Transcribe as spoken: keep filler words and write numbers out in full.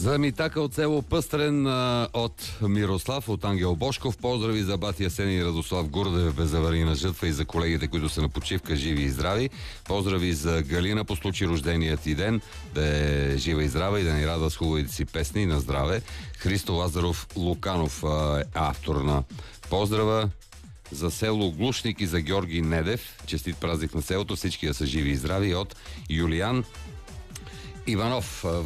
За Митака от село Пъстрен от Мирослав, от Ангел Бошков. Поздрави за Батя Сен и Радослав Гурдев, безаварийна жътва, и за колегите, които са на почивка, живи и здрави. Поздрави за Галина по случай рожденият ти ден, да е жива и здрава и да ни радва с хубавите си песни и на здраве. Христо Лазаров Луканов е автор на поздрава. За село Глушник и за Георги Недев. Честит празник на селото, всички да са живи и здрави. От Юлиан Иванов.